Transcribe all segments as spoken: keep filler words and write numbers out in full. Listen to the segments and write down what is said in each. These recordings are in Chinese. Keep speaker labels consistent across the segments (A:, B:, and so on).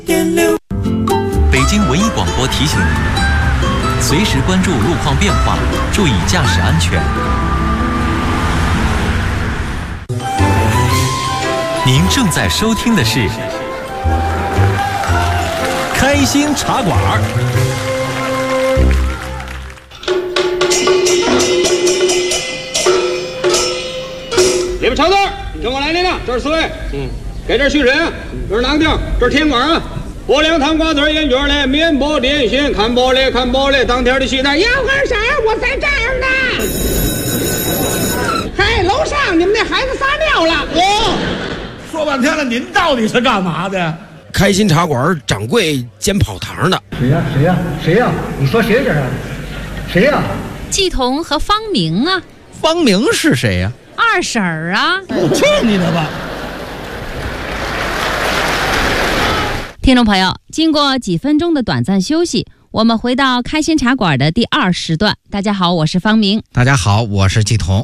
A: 北京文艺广播提醒您，随时关注路况变化，注意驾驶安全。您正在收听的是《开心茶馆》。
B: 里边瞧字，跟我来领领，这是四位，嗯，给这续审，这是哪个地儿？这是天馆啊。我两汤瓜子眼卷嘞，面包点心，看包嘞，看包嘞，当天的西餐，杨二婶，我在这儿呢。嗨，楼上你们那孩子撒尿了。
C: 哦，说半天了，您到底是干嘛的？
D: 开心茶馆掌柜兼跑堂的。
E: 谁呀？谁呀？谁呀？你说谁这是？谁呀？
F: 季彤和方明啊。
G: 方明是谁呀？
F: 二婶儿啊。
C: 去你的吧！
F: 听众朋友，经过几分钟的短暂休息，我们回到开心茶馆的第二时段。大家好，我是方明。
G: 大家好，我是季彤。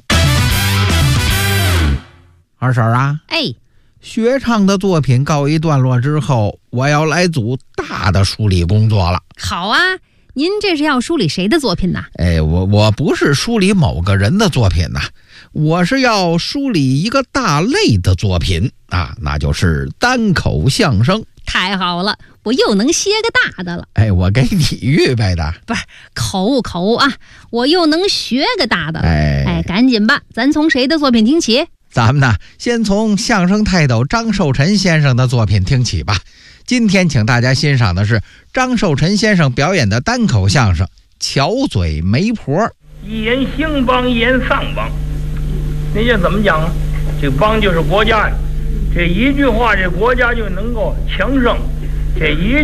G: 二婶啊，
F: 哎，
G: 学唱的作品告一段落之后，我要来组大的梳理工作了。
F: 好啊，您这是要梳理谁的作品呢？
G: 哎，我我不是梳理某个人的作品呐，我是要梳理一个大类的作品啊，那就是单口相声。
F: 太好了，我又能歇个大的了。
G: 哎，我给你预备的。
F: 不是，口误口误啊，我又能学个大的了。
G: 哎
F: 哎，赶紧吧，咱从谁的作品听起？
G: 咱们呢，先从相声泰斗张寿臣先生的作品听起吧。今天请大家欣赏的是张寿臣先生表演的单口相声《巧嘴媒婆》。
H: 一言兴邦，一言丧邦，那叫怎么讲啊？这邦就是国家呀，这一句话，这国家就能够强盛；这一